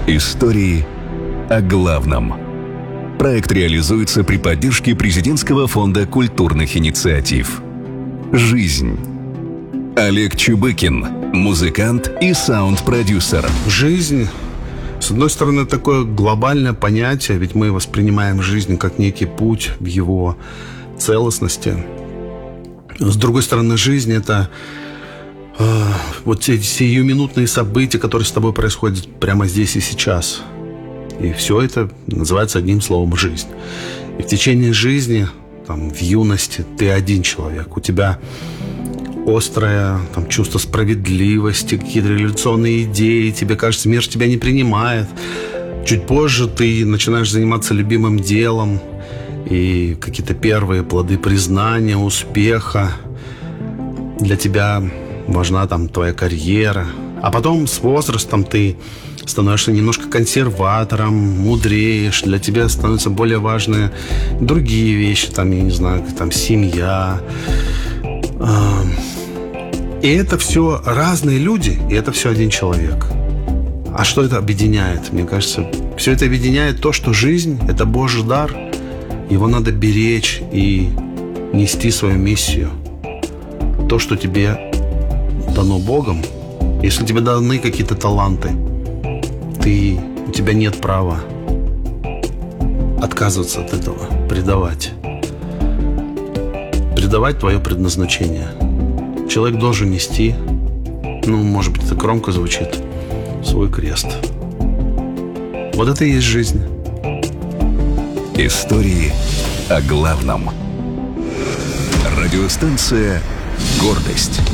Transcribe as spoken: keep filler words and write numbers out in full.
Истории о главном. Проект реализуется при поддержке Президентского фонда культурных инициатив. Жизнь. Олег Чубыкин, музыкант и саунд-продюсер. Жизнь, с одной стороны, такое глобальное понятие, ведь мы воспринимаем жизнь как некий путь в его целостности. С другой стороны, жизнь — это э, вот те сиюминутные события, которые с тобой происходят прямо здесь и сейчас. И все это называется одним словом — жизнь. И в течение жизни, там, в юности, ты один человек. У тебя острое там, чувство справедливости, какие-то революционные идеи. Тебе кажется, мир тебя не принимает. Чуть позже ты начинаешь заниматься любимым делом. И какие-то первые плоды признания, успеха. Для тебя важна там твоя карьера. А потом с возрастом ты становишься немножко консерватором, мудреешь. Для тебя становятся более важны другие вещи. Там, я не знаю, там семья. И это все разные люди, и это все один человек. А что это объединяет? Мне кажется, все это объединяет то, что жизнь — это Божий дар. Его надо беречь и нести свою миссию. То, что тебе дано Богом. Если тебе даны какие-то таланты, ты, у тебя нет права отказываться от этого, предавать. Предавать твое предназначение. Человек должен нести, ну, может быть, это громко звучит, свой крест. Вот это и есть жизнь. Истории о главном. Радиостанция «Гордость».